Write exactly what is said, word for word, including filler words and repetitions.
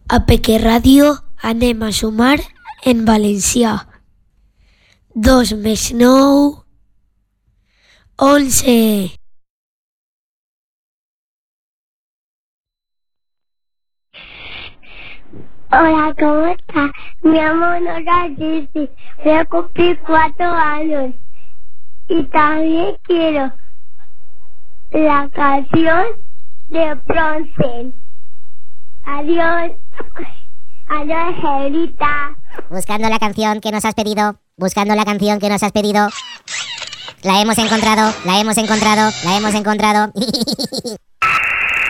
A Peque Ràdio anem a sumar en valencià. Dos més nou, onze. Hola, ¿cómo estás? Mi amor, no la dices. Voy a cumplir cuatro años. Y también quiero la canción de Bronce. Adiós. Adiós, Angelita. Buscando la canción que nos has pedido. Buscando la canción que nos has pedido. La hemos encontrado, la hemos encontrado, la hemos encontrado.